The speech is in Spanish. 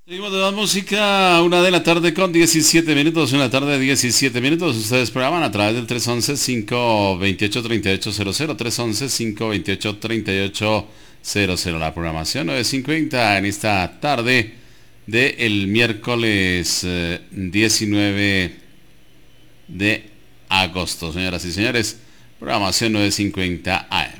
Seguimos de más música, 1 de la tarde con 17 minutos, 1 de la tarde 17 minutos. Ustedes programan a través del 311-528-3800, 311-528-3800. La programación 950 en esta tarde del miércoles 19 de agosto. Señoras y señores, programación 950 AM.